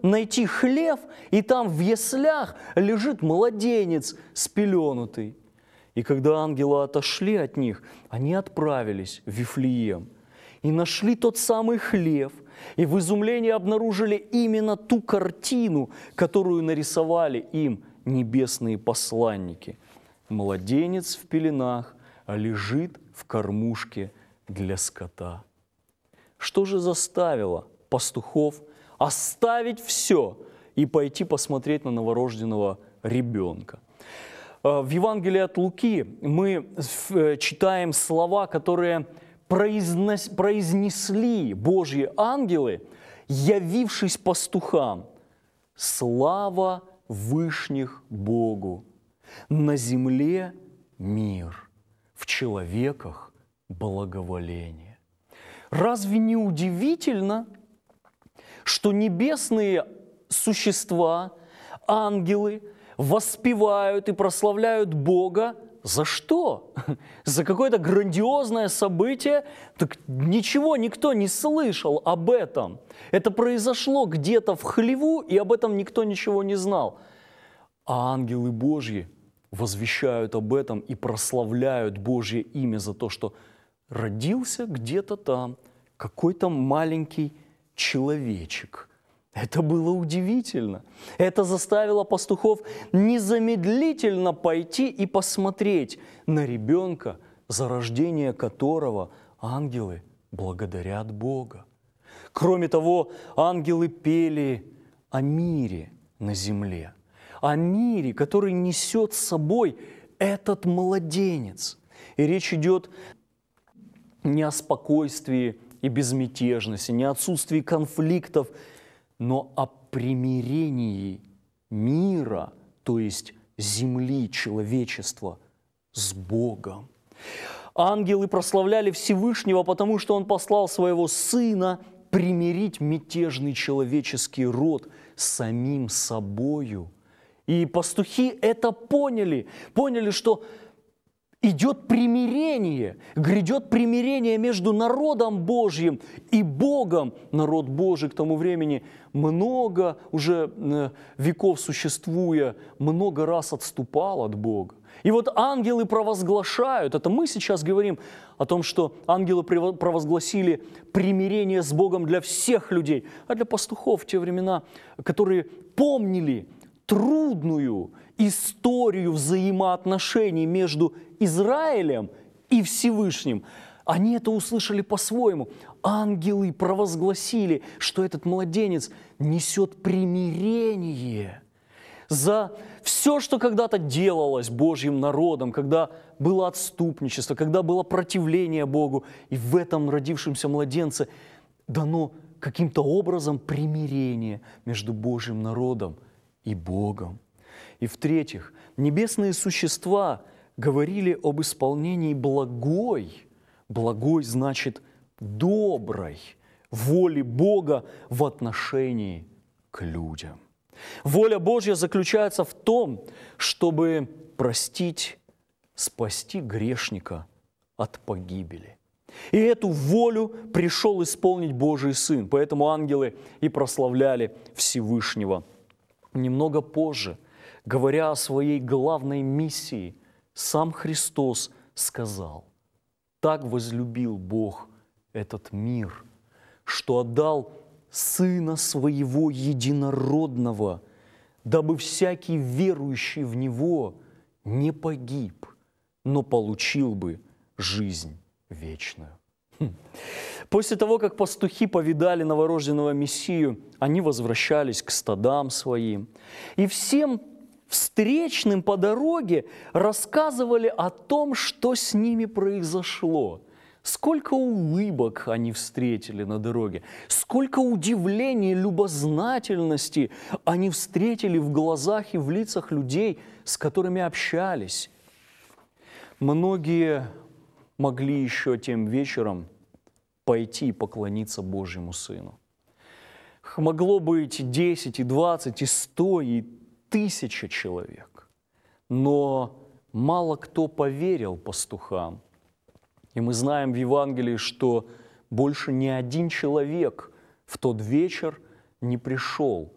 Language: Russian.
найти хлев, и там в яслях лежит младенец спеленутый. И когда ангелы отошли от них, они отправились в Вифлеем и нашли тот самый хлев, и в изумлении обнаружили именно ту картину, которую нарисовали им небесные посланники. Младенец в пеленах лежит в кормушке для скота. Что же заставило пастухов оставить все и пойти посмотреть на новорожденного ребенка? В Евангелии от Луки мы читаем слова, которые произнесли Божьи ангелы, явившись пастухам. «Слава вышних Богу, на земле мир, в человеках благоволение». Разве не удивительно, что небесные существа, ангелы, воспевают и прославляют Бога? За что? За какое-то грандиозное событие? Так ничего никто не слышал об этом. Это произошло где-то в хлеву, и об этом никто ничего не знал. А ангелы Божьи возвещают об этом и прославляют Божье имя за то, что родился где-то там какой-то маленький человечек. Это было удивительно. Это заставило пастухов незамедлительно пойти и посмотреть на ребенка, за рождение которого ангелы благодарят Бога. Кроме того, ангелы пели о мире на земле, о мире, который несет с собой этот младенец. И речь идет не о спокойствии и безмятежности, не о отсутствии конфликтов, но о примирении мира, то есть земли, человечества, с Богом. Ангелы прославляли Всевышнего, потому что Он послал Своего Сына примирить мятежный человеческий род с самим собою. И пастухи это поняли, что идет примирение, грядет примирение между народом Божьим и Богом. Народ Божий к тому времени много уже веков существуя, много раз отступал от Бога. И вот ангелы провозглашают, это мы сейчас говорим о том, что ангелы провозгласили примирение с Богом для всех людей, а для пастухов в те времена, которые помнили трудную историю взаимоотношений между Израилем и Всевышним, они это услышали по-своему. Ангелы провозгласили, что этот младенец несет примирение за все, что когда-то делалось Божьим народом, когда было отступничество, когда было противление Богу, и в этом родившемся младенце дано каким-то образом примирение между Божьим народом и Богом. И в-третьих, небесные существа говорили об исполнении благой значит доброй воли Бога в отношении к людям. Воля Божья заключается в том, чтобы простить, спасти грешника от погибели. И эту волю пришел исполнить Божий Сын, поэтому ангелы и прославляли Всевышнего. Немного позже, говоря о своей главной миссии, сам Христос сказал: «Так возлюбил Бог этот мир, что отдал Сына Своего Единородного, дабы всякий верующий в Него не погиб, но получил бы жизнь вечную». После того, как пастухи повидали новорожденного Мессию, они возвращались к стадам своим. И всем встречным по дороге рассказывали о том, что с ними произошло. Сколько улыбок они встретили на дороге, сколько удивления, любознательности они встретили в глазах и в лицах людей, с которыми общались. Многие могли еще тем вечером пойти и поклониться Божьему Сыну. Могло быть 10, и 20, и 100, и 1000 человек. Но мало кто поверил пастухам. И мы знаем в Евангелии, что больше ни один человек в тот вечер не пришел